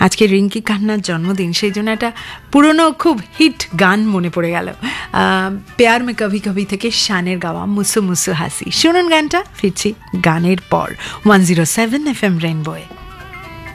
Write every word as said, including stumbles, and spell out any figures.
আজকে রিঙ্কি কান্নার জন্মদিন, সেই জন্য একটা পুরনো খুব হিট গান মনে পড়ে গেল, প্যার মে কভি কভি থেকে শানের গাওয়া মুসু মুসু হাসি। শুনুন গানটা, ফিরছি গানের পর one zero seven F M রেনবোয়ে।